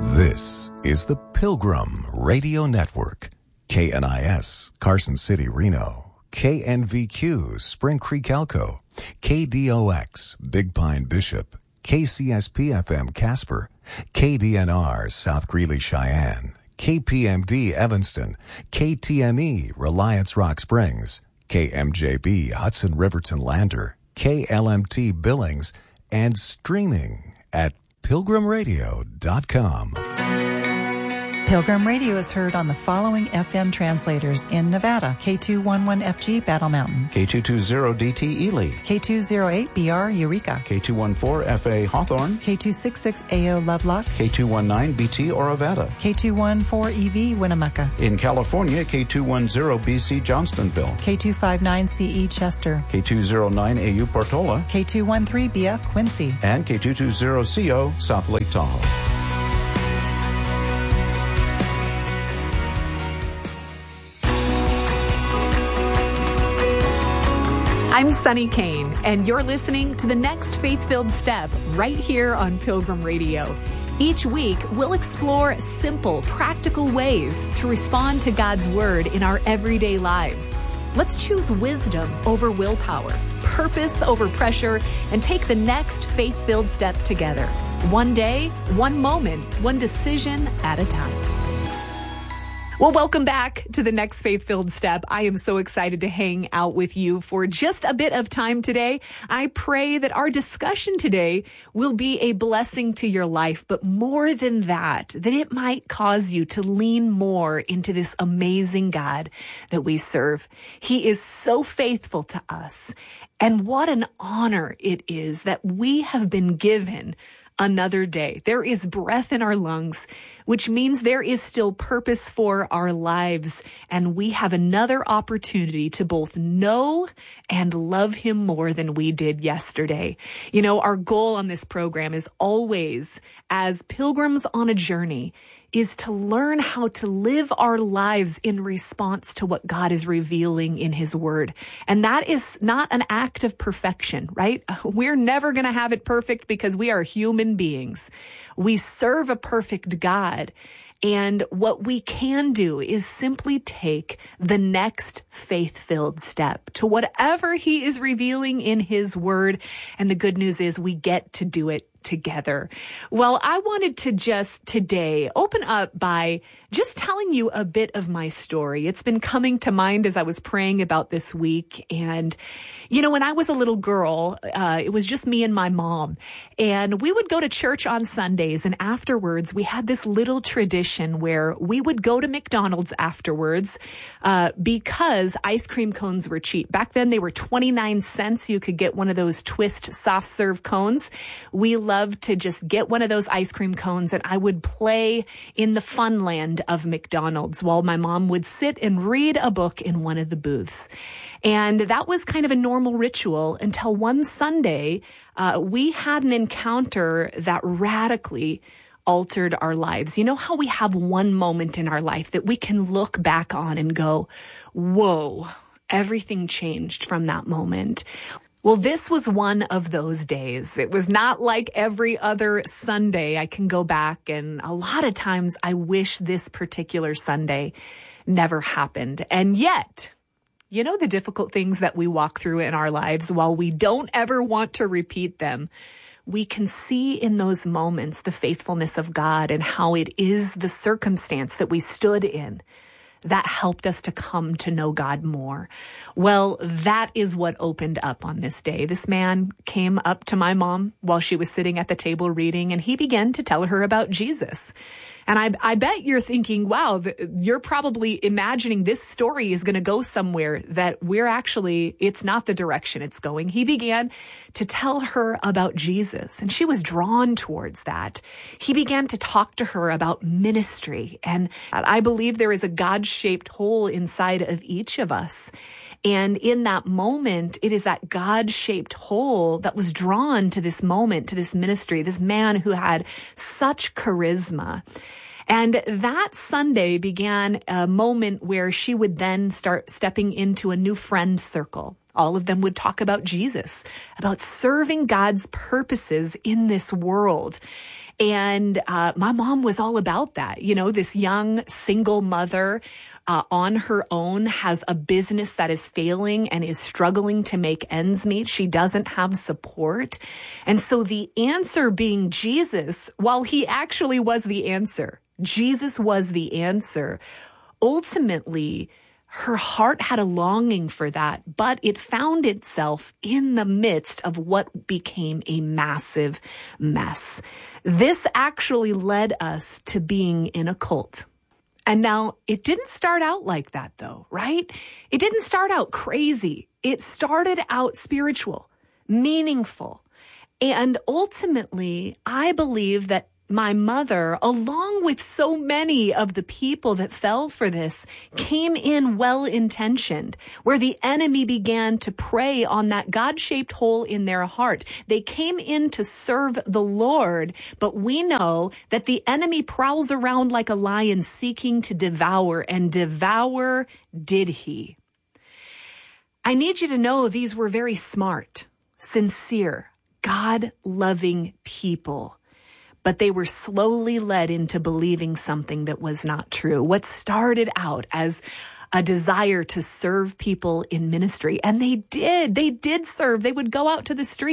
This is the Pilgrim Radio Network. KNIS, Carson City, Reno. KNVQ, Spring Creek, Elko. KDOX, Big Pine, Bishop. KCSP-FM, Casper. KDNR, South Greeley, Cheyenne. KPMD, Evanston. KTME, Reliance Rock Springs. KMJB, Hudson Riverton Lander. KLMT, Billings. And streaming at pilgrimradio.com. Pilgrim Radio is heard on the following FM translators in Nevada: K211FG Battle Mountain, K220DT Ely, K208BR Eureka, K214FA Hawthorne, K266AO Lovelock, K219BT Orovada, K214EV Winnemucca, in California, K210BC Johnstonville, K259CE Chester, K209AU Portola, K213BF Quincy, and K220CO South Lake Tahoe. I'm Sunny Kane, and you're listening to the next Faith-Filled Step right here on Pilgrim Radio. Each week, we'll explore simple, practical ways to respond to God's Word in our everyday lives. Let's choose wisdom over willpower, purpose over pressure, and take the next faith-filled step together. One day, one moment, one decision at a time. Well, welcome back to the next Faith-Filled Step. I am so excited to hang out with you for just a bit of time today. I pray that our discussion today will be a blessing to your life, but more than that it might cause you to lean more into this amazing God that we serve. He is so faithful to us, and what an honor it is that we have been given another day. There is breath in our lungs, which means there is still purpose for our lives. And we have another opportunity to both know and love him more than we did yesterday. You know, our goal on this program is always, as pilgrims on a journey, is to learn how to live our lives in response to what God is revealing in his word. And that is not an act of perfection, right? We're never going to have it perfect because we are human beings. We serve a perfect God. And what we can do is simply take the next faith-filled step to whatever he is revealing in his word. And the good news is we get to do it together. Well, I wanted to just today open up by just telling you a bit of my story. It's been coming to mind as I was praying about this week. And, you know, when I was a little girl, it was just me and my mom. And we would go to church on Sundays. And afterwards, we had this little tradition where we would go to McDonald's afterwards because ice cream cones were cheap. Back then, they were 29 cents. You could get one of those twist soft serve cones. We loved to just get one of those ice cream cones, and I would play in the fun land of McDonald's while my mom would sit and read a book in one of the booths. And that was kind of a normal ritual until one Sunday, we had an encounter that radically altered our lives. You know how we have one moment in our life that we can look back on and go, whoa, everything changed from that moment. Well, this was one of those days. It was not like every other Sunday. I can go back, and a lot of times I wish this particular Sunday never happened. And yet, you know, the difficult things that we walk through in our lives, while we don't ever want to repeat them, we can see in those moments the faithfulness of God and how it is the circumstance that we stood in that helped us to come to know God more. Well, that is what opened up on this day. This man came up to my mom while she was sitting at the table reading, and he began to tell her about Jesus. And I bet you're thinking, wow, you're probably imagining this story is going to go somewhere that it's not the direction it's going. He began to tell her about Jesus, and she was drawn towards that. He began to talk to her about ministry, and I believe there is a God-shaped hole inside of each of us. And in that moment, it is that God-shaped hole that was drawn to this moment, to this ministry, this man who had such charisma. And that Sunday began a moment where she would then start stepping into a new friend circle. All of them would talk about Jesus, about serving God's purposes in this world. And my mom was all about that. You know, this young single mother on her own has a business that is failing and is struggling to make ends meet. She doesn't have support. And so the answer being Jesus, while he actually was the answer, Jesus was the answer. Ultimately, her heart had a longing for that, but it found itself in the midst of what became a massive mess. This actually led us to being in a cult. And now it didn't start out like that though, right? It didn't start out crazy. It started out spiritual, meaningful. And ultimately, I believe that my mother, along with so many of the people that fell for this, came in well-intentioned, where the enemy began to prey on that God-shaped hole in their heart. They came in to serve the Lord, but we know that the enemy prowls around like a lion seeking to devour, and devour did he. I need you to know these were very smart, sincere, God-loving people. But they were slowly led into believing something that was not true. What started out as a desire to serve people in ministry, and they did serve. They would go out to the street